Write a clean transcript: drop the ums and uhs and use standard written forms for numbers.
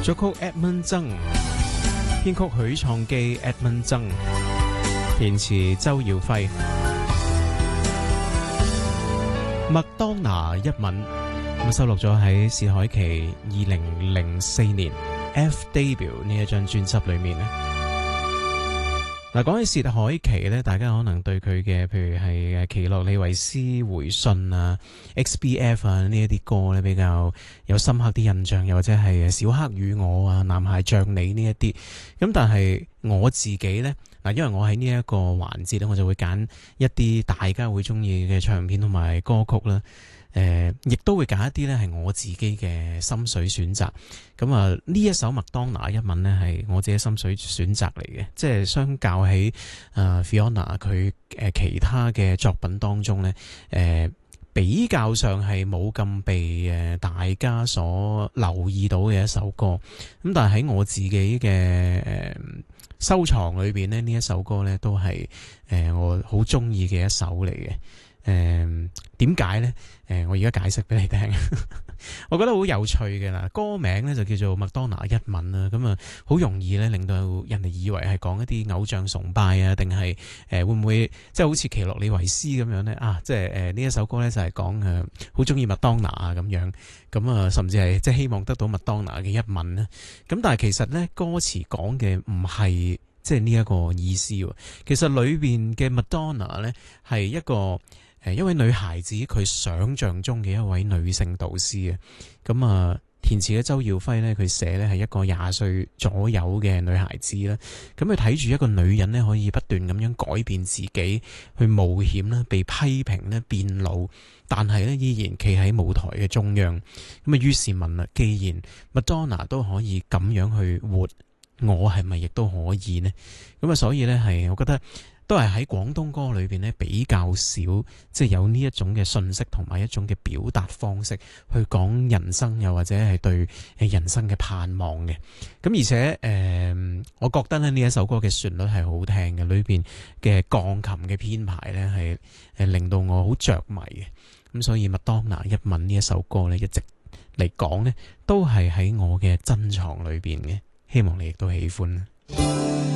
作曲 Edmund 曾，編曲許創基 Edmund 曾，填詞周耀輝。麥當娜一吻咁收錄咗喺薛凱琪2004年 F Debut 呢一張專輯裏面咧。嗱，講起薛凱琪咧，大家可能對佢嘅譬如係奇洛李維斯回信啊、XBF 啊呢一啲歌咧比較有深刻啲印象，又或者係小黑與我啊、男孩像你呢一啲。咁但係我自己咧，嗱，因為我喺呢一個環節咧，我就會揀一啲大家會中意嘅唱片同埋歌曲啦。亦都會揀一啲咧係我自己嘅心水選擇。咁啊，呢一首麥當娜一吻咧係我自己心水選擇嚟嘅，即係相較起Fiona 佢其他嘅作品當中咧，比較上係冇咁被大家所留意到嘅一首歌。咁但係喺我自己嘅收藏裏邊咧，呢一首歌咧都係我好中意嘅一首嚟嘅。點解呢？我而家解釋俾你聽。我覺得好有趣嘅啦，歌名咧就叫做麥當娜一吻啦，咁啊好容易咧令到人哋以為係講一啲偶像崇拜啊，定係會唔會即係好似奇洛李維斯咁樣咧啊？即係呢一首歌咧就係講好中意麥當娜啊咁樣，咁啊甚至係即係希望得到麥當娜嘅一吻啦。咁但係其實咧歌詞講嘅唔係即係呢一個意思喎。其實裏邊嘅麥當娜咧係一位女孩子，佢想象中嘅一位女性導師啊，咁啊填詞嘅周耀輝咧，佢寫咧係一個20歲左右嘅女孩子啦，咁佢睇住一個女人咧可以不斷咁樣改變自己，去冒險啦，被批評咧變老，但係咧依然企喺舞台嘅中央，咁啊於是問啦，既然麥當娜都可以咁樣去活，我係咪亦都可以呢？咁啊所以咧係我覺得。都係喺廣東歌裏邊咧比較少，即係有呢一種嘅信息同埋一種嘅表達方式去講人生，又或者係對人生嘅盼望嘅。咁而且我覺得咧呢一首歌嘅旋律係好聽嘅，裏邊嘅鋼琴嘅編排咧係令到我好着迷嘅。咁所以麥當娜一吻呢一首歌咧一直嚟講咧都係喺我嘅珍藏裏邊嘅，希望你亦都喜歡。